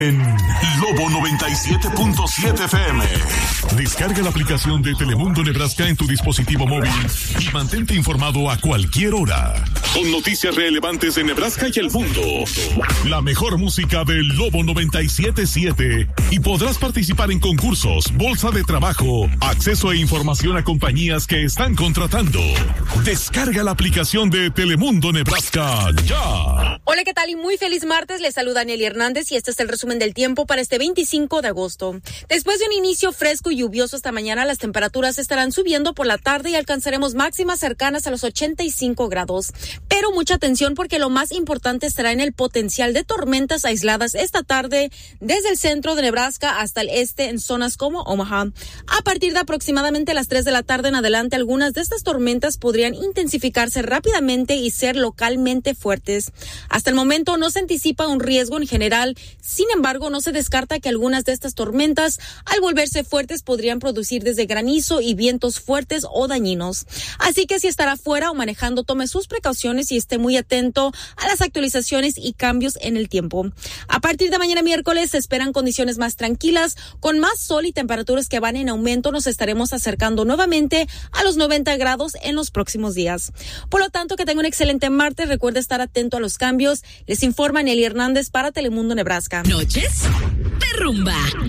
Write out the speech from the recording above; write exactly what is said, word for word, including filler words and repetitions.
En Lobo noventa y siete punto siete F M. Descarga la aplicación de Telemundo Nebraska en tu dispositivo móvil y mantente informado a cualquier hora. Con noticias relevantes de Nebraska y el mundo. La mejor música del Lobo noventa y siete punto siete. Y podrás participar en concursos, bolsa de trabajo, acceso e información a compañías que están contratando. Descarga la aplicación de Telemundo Nebraska ya. Hola, ¿qué tal? Y muy feliz martes. Les saluda Nelly Hernández y este es el resumen del tiempo para este veinticinco de agosto. Después de un inicio fresco y lluvioso esta mañana, las temperaturas estarán subiendo por la tarde y alcanzaremos máximas cercanas a los ochenta y cinco grados. Pero mucha atención porque lo más importante estará en el potencial de tormentas aisladas esta tarde desde el centro de Nebraska hasta el este en zonas como Omaha. A partir de aproximadamente las tres de la tarde en adelante, algunas de estas tormentas podrían intensificarse rápidamente y ser localmente fuertes. Hasta el momento no se anticipa un riesgo en general. Sin embargo, no se descarta que algunas de estas tormentas, al volverse fuertes, podrían producir desde granizo y vientos fuertes o dañinos. Así que si estará fuera o manejando, tome sus precauciones y esté muy atento a las actualizaciones y cambios en el tiempo. A partir de mañana miércoles se esperan condiciones más tranquilas, con más sol y temperaturas que van en aumento. Nos estaremos acercando nuevamente a los noventa grados en los próximos días. Por lo tanto, que tenga un excelente martes. Recuerde estar atento a los cambios. Les informa Nelly Hernández para Telemundo Nebraska. Noches de rumba.